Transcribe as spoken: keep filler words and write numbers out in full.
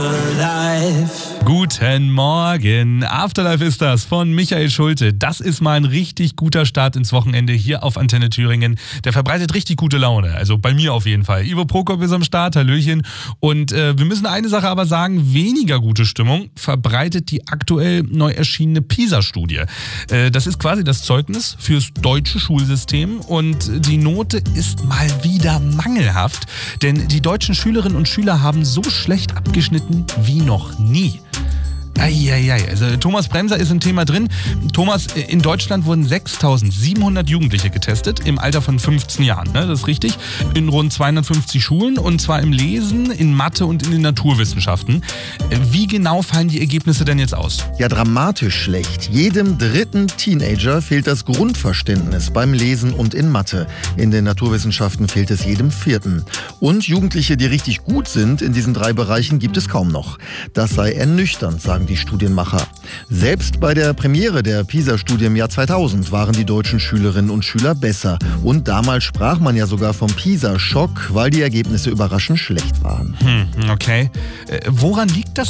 Guten Morgen. Afterlife ist das von Michael Schulte. Das ist mal ein richtig guter Start ins Wochenende hier auf Antenne Thüringen. Der verbreitet richtig gute Laune. Also bei mir auf jeden Fall. Ivo Prokop ist am Start. Hallöchen. Und äh, wir müssen eine Sache aber sagen. Weniger gute Stimmung verbreitet die aktuell neu erschienene PISA-Studie. Äh, das ist quasi das Zeugnis fürs deutsche Schulsystem. Und die Note ist mal wieder mangelhaft. Denn die deutschen Schülerinnen und Schüler haben so schlecht abgeschnitten wie noch nie. Eieiei, also Thomas Bremser ist im Thema drin. Thomas, in Deutschland wurden sechstausendsiebenhundert Jugendliche getestet im Alter von fünfzehn Jahren, ne? Das ist richtig, in rund zweihundertfünfzig Schulen und zwar im Lesen, in Mathe und in den Naturwissenschaften. Wie genau fallen die Ergebnisse denn jetzt aus? Ja, dramatisch schlecht. Jedem dritten Teenager fehlt das Grundverständnis beim Lesen und in Mathe. In den Naturwissenschaften fehlt es jedem vierten. Und Jugendliche, die richtig gut sind in diesen drei Bereichen, gibt es kaum noch. Das sei ernüchternd, sagen die Studienmacher. Selbst bei der Premiere der PISA-Studie im Jahr zweitausend waren die deutschen Schülerinnen und Schüler besser. Und damals sprach man ja sogar vom PISA-Schock, weil die Ergebnisse überraschend schlecht waren. Hm, okay. Äh, woran liegt das